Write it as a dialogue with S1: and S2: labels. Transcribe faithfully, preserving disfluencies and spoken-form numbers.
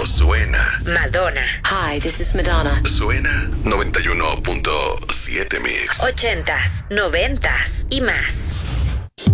S1: Suena.
S2: Madonna.
S3: Hi, this is Madonna.
S1: Suena noventa y uno punto siete Mix.
S2: Ochentas, noventas y más.